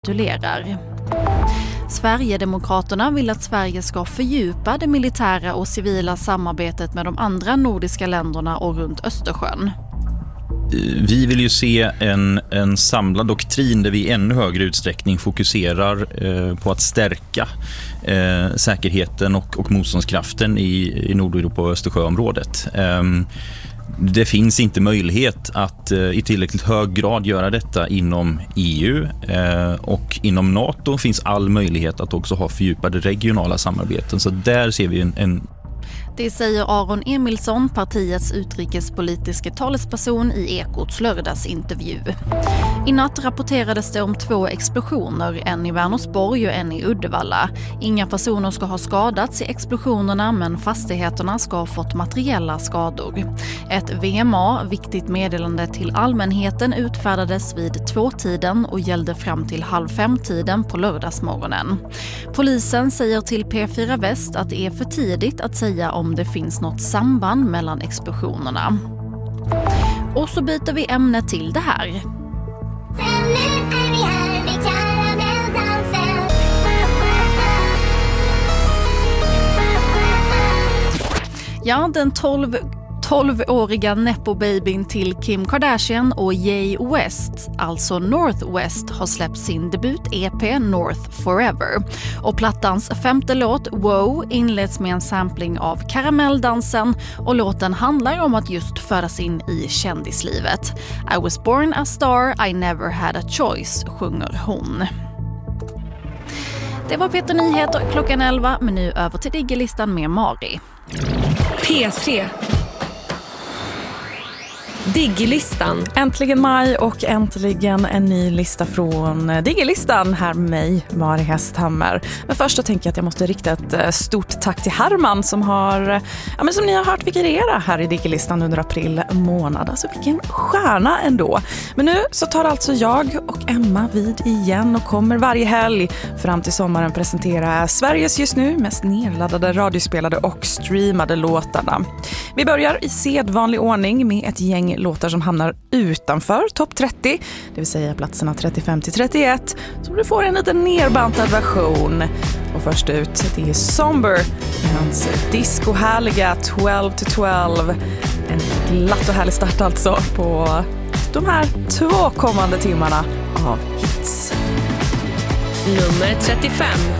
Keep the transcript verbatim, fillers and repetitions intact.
gratulerar. Sverigedemokraterna vill att Sverige ska fördjupa det militära och civila samarbetet med de andra nordiska länderna och runt Östersjön. Vi vill ju se en, en samlad doktrin där vi i ännu högre utsträckning fokuserar eh, på att stärka eh, säkerheten och, och motståndskraften i, i Nordeuropa och Östersjöområdet. Eh, det finns inte möjlighet att eh, i tillräckligt hög grad göra detta inom E U eh, och inom NATO finns all möjlighet att också ha fördjupade regionala samarbeten. Så där ser vi en, en Det säger Aron Emilsson, partiets utrikespolitiska talesperson i Ekots lördagsintervju. I natt rapporterades det om två explosioner, en i Vänersborg och en i Uddevalla. Inga personer ska ha skadats i explosionerna, men fastigheterna ska ha fått materiella skador. Ett V M A, viktigt meddelande till allmänheten, utfärdades vid tvåtiden och gällde fram till halv fem-tiden på lördagsmorgonen. Polisen säger till P fyra Väst att det är för tidigt att säga om det finns något samband mellan explosionerna. Och så byter vi ämne till det här. Ja, den tolv tolvåriga nepo-babyn till Kim Kardashian och Ye West, alltså North West, har släppt sin debut-E P North Forever. Och plattans femte låt, Wow, inleds med en sampling av Karamelldansen och låten handlar om att just föras in i kändislivet. I was born a star, I never had a choice, sjunger hon. Det var Peter Nyheter klockan elva, men nu över till Diggelistan med Mari. P tre. Diggelistan. Äntligen maj och äntligen en ny lista från Diggelistan här med mig, Mari Hästhammar. Men först så tänker jag att jag måste rikta ett stort tack till Herman som har, ja men som ni har hört vikariera här i Diggelistan under april månad. Alltså vilken stjärna ändå. Men nu så tar alltså jag och Emma vid igen och kommer varje helg fram till sommaren presentera Sveriges just nu mest nedladdade, radiospelade och streamade låtarna. Vi börjar i sedvanlig ordning med ett gäng låtar som hamnar utanför topp trettio, det vill säga platserna trettiofem till trettioett, så du får en liten nerbantad version. Och först ut, det är Somber med hans disco-härliga tolv till tolv. En glatt och härlig start alltså på de här två kommande timmarna av hits. Nummer trettiofem.